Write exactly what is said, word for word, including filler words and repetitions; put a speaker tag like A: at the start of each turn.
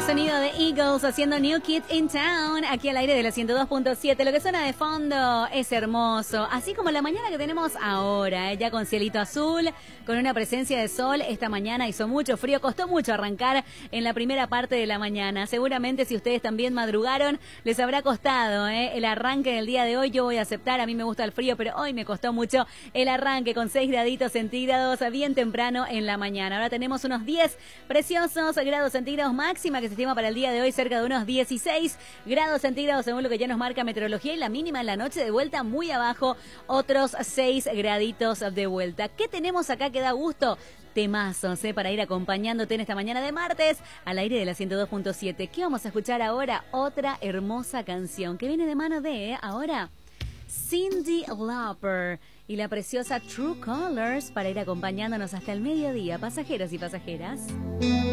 A: sonido de Eagles haciendo New Kids in Town, aquí al aire de la ciento dos punto siete. Lo que suena de fondo es hermoso, así como la mañana que tenemos ahora, ¿eh? Ya con cielito azul, con una presencia de sol. Esta mañana hizo mucho frío, costó mucho arrancar en la primera parte de la mañana. Seguramente si ustedes también madrugaron, les habrá costado ¿eh? el arranque del día de hoy. Yo voy a aceptar, a mí me gusta el frío, pero hoy me costó mucho el arranque con seis graditos centígrados bien temprano en la mañana. Ahora tenemos unos diez preciosos grados centígrados máxima que se estima para el día de hoy cerca de unos dieciséis grados centígrados según lo que ya nos marca meteorología, y la mínima en la noche de vuelta muy abajo, otros seis graditos de vuelta. ¿Qué tenemos acá que da gusto? Temazos ¿eh? para ir acompañándote en esta mañana de martes al aire de la ciento dos punto siete. ¿Qué vamos a escuchar ahora? Otra hermosa canción que viene de mano de ¿eh? ahora Cyndi Lauper y la preciosa True Colors para ir acompañándonos hasta el mediodía, pasajeros y pasajeras.